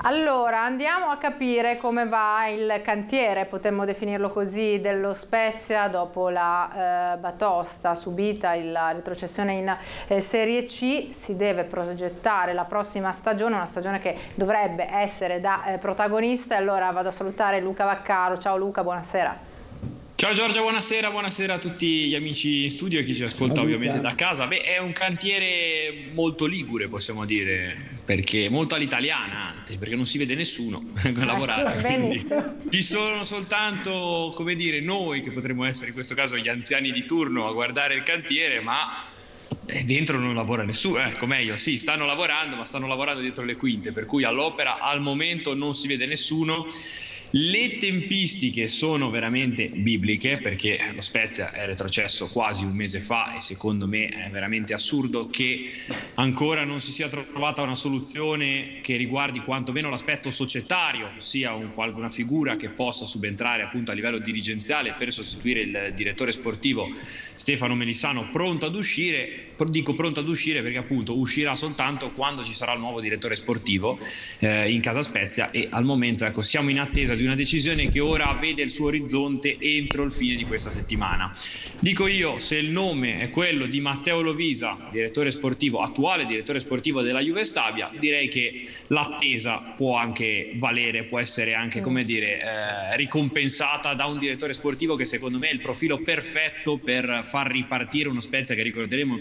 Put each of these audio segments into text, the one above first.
Allora, andiamo a capire come va il cantiere, potremmo definirlo così, dello Spezia dopo la batosta subita, la retrocessione in Serie C. Si deve progettare la prossima stagione, una stagione che dovrebbe essere da protagonista. Allora vado a salutare Luca Vaccaro. Ciao Luca, buonasera. Ciao Giorgia, buonasera a tutti gli amici in studio e chi ci ascolta ovviamente da casa. È un cantiere molto ligure, possiamo dire, perché molto all'italiana, anzi, perché non si vede nessuno a lavorare. Quindi ci sono soltanto, come dire, noi che potremmo essere in questo caso gli anziani di turno a guardare il cantiere, ma dentro non lavora nessuno, meglio, sì, stanno lavorando, ma stanno lavorando dietro le quinte, per cui all'opera al momento non si vede nessuno. Le tempistiche sono veramente bibliche, perché lo Spezia è retrocesso quasi un mese fa e secondo me è veramente assurdo che ancora non si sia trovata una soluzione che riguardi quantomeno l'aspetto societario, ossia una figura che possa subentrare appunto a livello dirigenziale per sostituire il direttore sportivo Stefano Melissano, pronto ad uscire. Dico pronto ad uscire perché appunto uscirà soltanto quando ci sarà il nuovo direttore sportivo in casa Spezia, e al momento siamo in attesa di una decisione che ora vede il suo orizzonte entro il fine di questa settimana. Dico io, se il nome è quello di Matteo Lovisa, attuale direttore sportivo della Juve Stabia, direi che l'attesa può anche valere, può essere anche ricompensata da un direttore sportivo che secondo me è il profilo perfetto per far ripartire uno Spezia che ricordiamo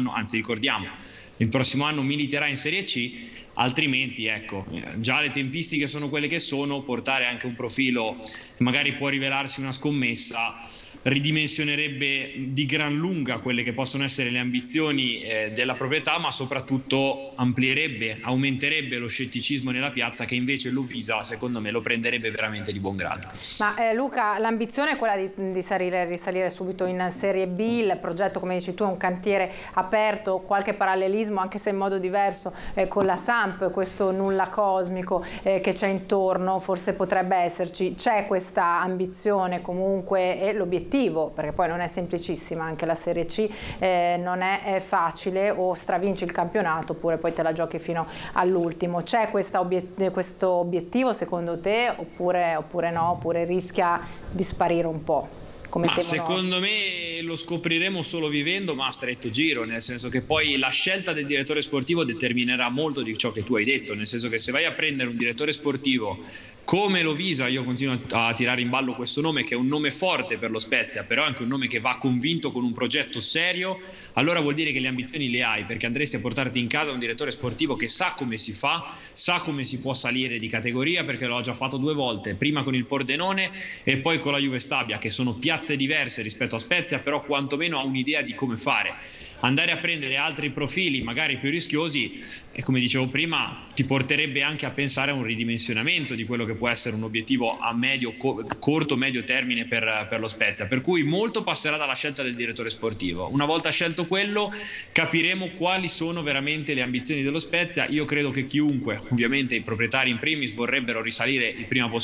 il prossimo anno militerà in Serie C. Altrimenti già le tempistiche sono quelle che sono, portare anche un profilo che magari può rivelarsi una scommessa ridimensionerebbe di gran lunga quelle che possono essere le ambizioni della proprietà, ma soprattutto aumenterebbe lo scetticismo nella piazza, che invece Lovisa secondo me lo prenderebbe veramente di buon grado. Ma Luca, l'ambizione è quella di risalire subito in Serie B, il progetto, come dici tu, è un cantiere aperto, qualche parallelismo anche se in modo diverso con la Samp, questo nulla cosmico che c'è intorno, forse potrebbe esserci, c'è questa ambizione comunque, e l'obiettivo, perché poi non è semplicissima anche la Serie C, non è facile, o stravinci il campionato oppure poi te la giochi fino all'ultimo. C'è questo obiettivo secondo te oppure no, oppure rischia di sparire un po'? Secondo me lo scopriremo solo vivendo, ma a stretto giro, nel senso che poi la scelta del direttore sportivo determinerà molto di ciò che tu hai detto, nel senso che se vai a prendere un direttore sportivo come Lovisa, io continuo a tirare in ballo questo nome, che è un nome forte per lo Spezia, però è anche un nome che va convinto con un progetto serio, allora vuol dire che le ambizioni le hai, perché andresti a portarti in casa un direttore sportivo che sa come si fa, sa come si può salire di categoria, perché l'ho già fatto 2 volte, prima con il Pordenone e poi con la Juve Stabia, che sono piazze diverse rispetto a Spezia, però quantomeno ha un'idea di come fare. Andare a prendere altri profili magari più rischiosi, e come dicevo prima, ti porterebbe anche a pensare a un ridimensionamento di quello che può essere un obiettivo a corto-medio termine per lo Spezia, per cui molto passerà dalla scelta del direttore sportivo. Una volta scelto quello, capiremo quali sono veramente le ambizioni dello Spezia. Io credo che chiunque, ovviamente i proprietari in primis, vorrebbero risalire il prima possibile